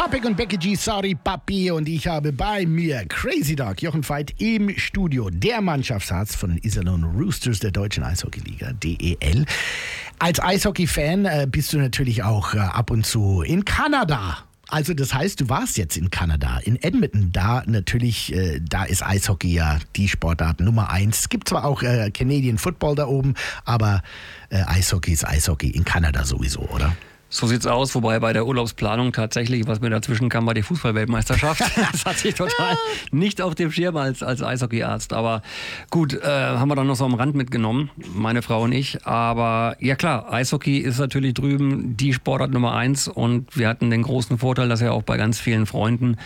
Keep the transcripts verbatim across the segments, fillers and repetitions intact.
Topic und Becky G, sorry Papi, und ich habe bei mir Crazy Dog, Jochen Veit im Studio, der Mannschaftsarzt von den Iserlohn Roosters der deutschen Eishockeyliga, D E L. Als Eishockey-Fan äh, bist du natürlich auch äh, ab und zu in Kanada. Also das heißt, du warst jetzt in Kanada, in Edmonton. Da natürlich, äh, da ist Eishockey ja die Sportart Nummer eins. Es gibt zwar auch äh, Canadian Football da oben, aber äh, Eishockey ist Eishockey in Kanada sowieso, oder? So sieht's aus, wobei bei der Urlaubsplanung tatsächlich, was mir dazwischen kam, war die Fußball-Weltmeisterschaft. Das hatte ich total nicht auf dem Schirm als, als Eishockeyarzt. Aber gut, äh, haben wir dann noch so am Rand mitgenommen, meine Frau und ich. Aber ja klar, Eishockey ist natürlich drüben die Sportart Nummer eins. Und wir hatten den großen Vorteil, dass wir auch bei ganz vielen Freunden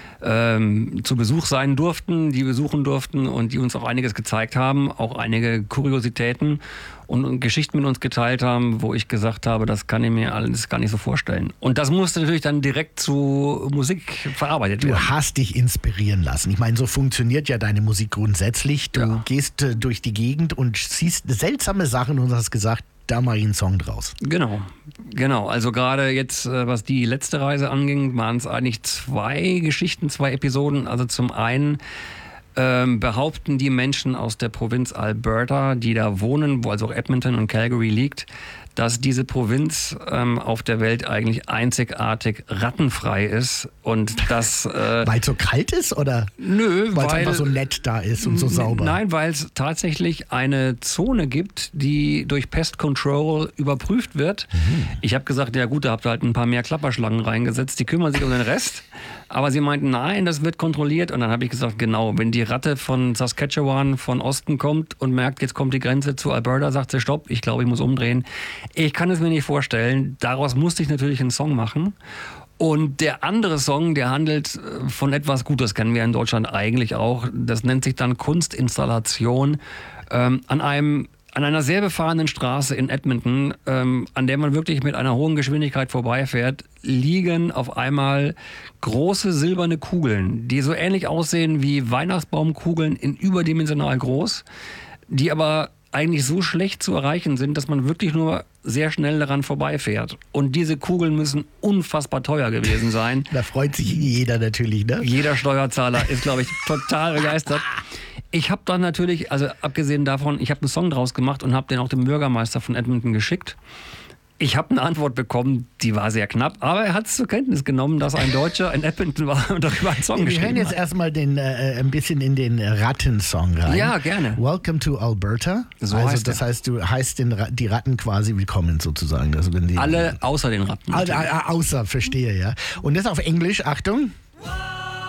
ähm, zu Besuch sein durften, die besuchen durften und die uns auch einiges gezeigt haben, auch einige Kuriositäten und, und Geschichten mit uns geteilt haben, wo ich gesagt habe, das kann ich mir alles gar nicht so vorstellen. Und das musste natürlich dann direkt zu Musik verarbeitet werden. Du hast dich inspirieren lassen. Ich meine, so funktioniert ja deine Musik grundsätzlich. Du ja. gehst äh, durch die Gegend und siehst seltsame Sachen und hast gesagt, da mache ich einen Song draus. Genau, genau. Also gerade jetzt, was die letzte Reise anging, waren es eigentlich zwei Geschichten, zwei Episoden. Also zum einen ähm, behaupten die Menschen aus der Provinz Alberta, die da wohnen, wo also auch Edmonton und Calgary liegt, dass diese Provinz ähm, auf der Welt eigentlich einzigartig rattenfrei ist und das... Äh, weil es so kalt ist oder? Nö, weil es einfach so nett da ist und so sauber. Nein, weil es tatsächlich eine Zone gibt, die durch Pest Control überprüft wird. Mhm. Ich habe gesagt, ja gut, da habt ihr halt ein paar mehr Klapperschlangen reingesetzt, die kümmern sich um den Rest. Aber sie meinten, nein, das wird kontrolliert. Und dann habe ich gesagt, genau, wenn die Ratte von Saskatchewan von Osten kommt und merkt, jetzt kommt die Grenze zu Alberta, sagt sie, stopp, ich glaube, ich muss umdrehen. Ich kann es mir nicht vorstellen. Daraus musste ich natürlich einen Song machen. Und der andere Song, der handelt von etwas Gut, das kennen wir in Deutschland eigentlich auch. Das nennt sich dann Kunstinstallation. Ähm, an einem An einer sehr befahrenen Straße in Edmonton, ähm, an der man wirklich mit einer hohen Geschwindigkeit vorbeifährt, liegen auf einmal große silberne Kugeln, die so ähnlich aussehen wie Weihnachtsbaumkugeln in überdimensional groß, die aber eigentlich so schlecht zu erreichen sind, dass man wirklich nur sehr schnell daran vorbeifährt. Und diese Kugeln müssen unfassbar teuer gewesen sein. Da freut sich jeder natürlich, ne? Jeder Steuerzahler ist, glaube ich, total begeistert. Ich habe dann natürlich, also abgesehen davon, ich habe einen Song draus gemacht und habe den auch dem Bürgermeister von Edmonton geschickt. Ich habe eine Antwort bekommen, die war sehr knapp, aber er hat es zur Kenntnis genommen, dass ein Deutscher in Edmonton war und darüber einen Song Wir geschrieben hat. hören jetzt erstmal den, äh, ein bisschen in den Rattensong rein. Ja, gerne. Welcome to Alberta. So also heißt das er. heißt, du heißt den, die Ratten quasi willkommen sozusagen. Also wenn die, Alle außer den Ratten. Alle, außer, verstehe, ja. Und das auf Englisch, Achtung.